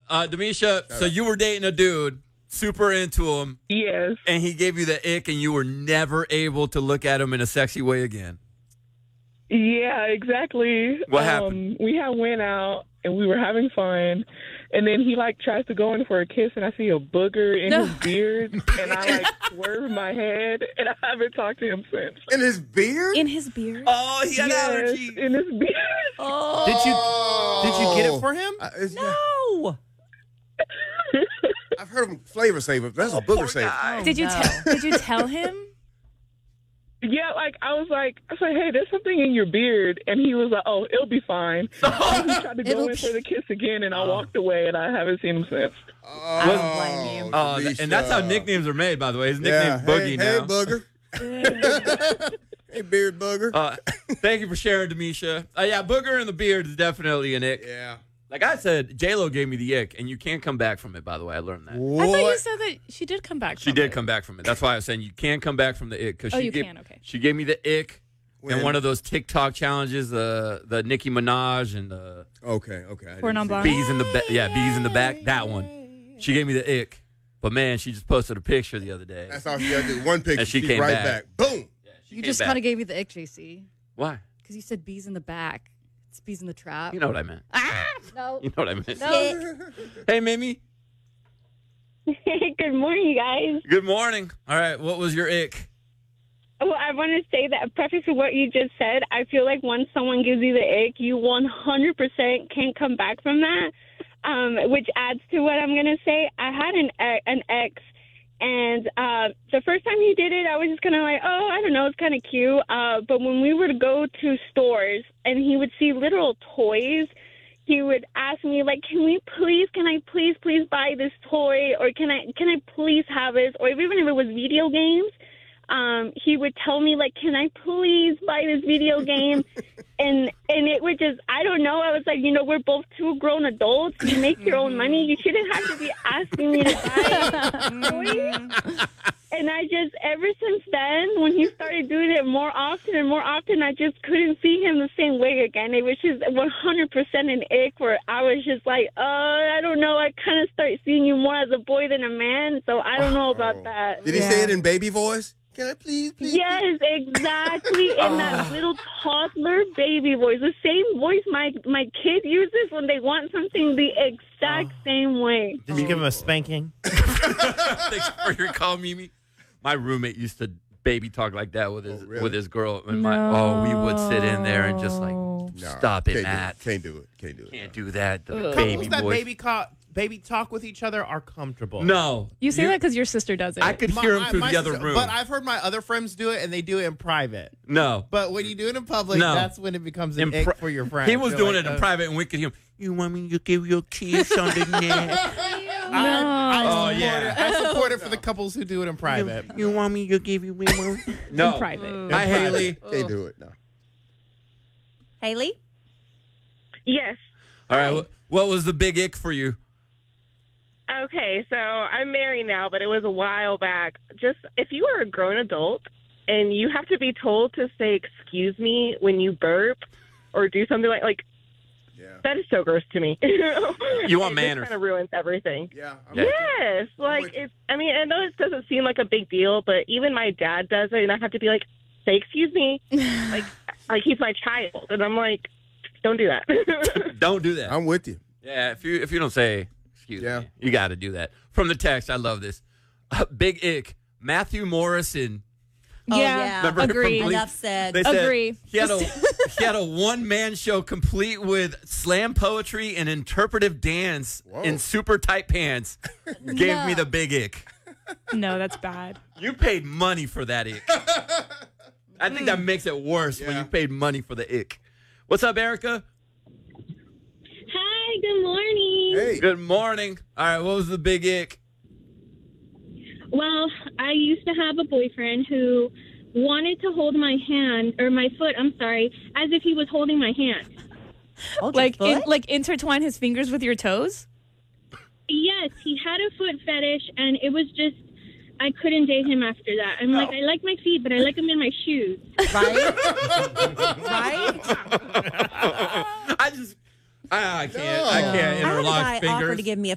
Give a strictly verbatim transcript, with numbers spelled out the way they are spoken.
Uh, Demisha, so you were dating a dude, super into him. Yes. And he gave you the ick, and you were never able to look at him in a sexy way again. Yeah, exactly. What um, happened? We had went out and we were having fun, and then he like tries to go in for a kiss, and I see a booger in No. his beard, and I like swerve my head, and I haven't talked to him since. In his beard? In his beard? Oh, he had Yes, allergies. in his beard. Oh. Did you did you get it for him? I, it's- No. I've heard him flavor saver. That's a booger saver. Oh, Did you no. tell? Did you tell him? Yeah, like I was like, I was like, hey, there's something in your beard, and he was like, oh, it'll be fine. And he tried to go It'll in be- for the kiss again, and I walked away, and I haven't seen him since. I don't blame you. Oh, th- and that's how nicknames are made, by the way. His nickname's yeah. Boogie hey, now. Hey, booger. Hey, beard booger. Uh, thank you for sharing, Demisha. Uh, yeah, booger in the beard is definitely an ick. yeah. Like I said, J-Lo gave me the ick, and you can't come back from it, by the way. I learned that. I thought you What? said that she did come back. She from did it. come back from it. That's why I was saying you can't come back from the ick. Cause Oh, she you gave, can, okay. She gave me the ick When? in one of those TikTok challenges, the the Nicki Minaj and the Okay, okay. I Cordon didn't see Bleu. bees in the back. Yeah, bees in the back. That one. She gave me the ick. But man, she just posted a picture the other day. That's all she got to do. One picture, And she she's came right back. back. Boom. Yeah, she You came just back. kind of gave me the ick, J C. Why? Because you said bees in the back. It's bees in the trap. You know what I meant. Ah! No. You know what I meant. No. Hey, Mimi. Good morning, you guys. Good morning. All right, what was your ick? Well, I want to say that, preface to what you just said, I feel like once someone gives you the ick, you one hundred percent can't come back from that, um, which adds to what I'm going to say. I had an, e- an ex, and uh, the first time he did it, I was just kind of like, oh, I don't know, it's kind of cute. Uh, but when we were to go to stores and he would see literal toys, he would ask me, like, can we please, can I please, please buy this toy? Or can I, can I please have this? Or even if it was video games, um, he would tell me, like, can I please buy this video game? and and it would just, I don't know. I was like, you know, we're both two grown adults. You make your own money. You shouldn't have to be asking me to buy toys. And I just, ever since then, when he started doing it more often and more often, I just couldn't see him the same way again. It was just one hundred percent an ick where I was just like, uh, I don't know. I kind of start seeing you more as a boy than a man, so I don't know about that. Did he say it in baby voice? Can I please, please? Yes, exactly. In that little toddler baby voice. The same voice my, my kid uses when they want something the exact same way. Did you give him a spanking? Thanks for your call, Mimi. My roommate used to baby talk like that with his Oh, really? with his girl. And my, oh, we would sit in there and just like, No, stop it, can't Matt. Do it. Can't do it. Can't do it. Can't do that. The Couples baby that voice. baby co- baby talk with each other are comfortable. No. You say that because your sister does it. I could My- hear him I- through my the other sister- room. But I've heard my other friends do it, and they do it in private. no. But when you do it in public, No. that's when it becomes an In ick pri- for your friends. He was You're doing like, it in uh, private, and we could hear him. You want me to give you a kiss on the neck? I, I Oh, support yeah. it. I support it for the couples who do it in private. You want me to give you one? No. in private. Hi, Haley. Can't do it. No. Haley? Yes. All right. wh- What was the big ick for you? Okay, so I'm married now, but it was a while back. Just if you are a grown adult and you have to be told to say "excuse me" when you burp or do something like like Yeah. that is so gross to me. You want It manners. Kind of ruins everything. Yeah. I'm Yeah. with you. Yes, like with you. it's. I mean, I know it doesn't seem like a big deal, but even my dad does it, and I have to be like, "Say excuse me," like like he's my child, and I'm like, "Don't do that." Don't do that. I'm with you. Yeah, if you if you don't say excuse Yeah. me, you got to do that. From the text, I love this. Uh, big ick. Matthew Morrison. Oh, yeah, yeah. Remember from agree. Glee? Enough said. They said Agree. He had a he had a one man show complete with slam poetry and interpretive dance Whoa. in super tight pants. Gave me the big ick. No, that's bad. You paid money for that ick. I think that makes it worse when Yeah. you paid money for the ick. What's up, Erica? Hi, good morning. Hey. Good morning. All right, what was the big ick? Well, I used to have a boyfriend who wanted to hold my hand, or my foot, I'm sorry, as if he was holding my hand. Hold your Like, in, foot? like intertwine his fingers with your toes. Yes, he had a foot fetish, and it was just, I couldn't date him after that. I'm like, I like my feet, but I like them in my shoes. Right? Right? I just, I, I can't, No. I can't I had a interlock guy fingers. offer to give me a